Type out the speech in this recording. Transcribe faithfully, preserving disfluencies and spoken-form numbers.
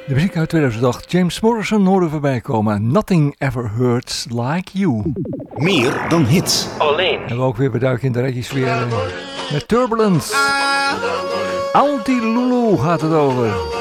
De muziek uit tweeduizend acht. James Morrison hoorde voorbij komen. Nothing Ever Hurts Like You. Meer dan hits. Alleen. En we ook weer beduiken in de reggae-sfeer. Met Turbulence. Auntie Lulu gaat het over.